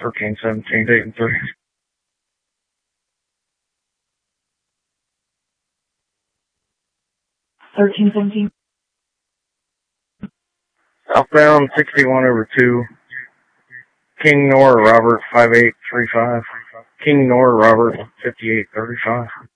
1317, Dayton 3. Southbound 61/2. King Nor Robert 5835. King Nor Robert 5835.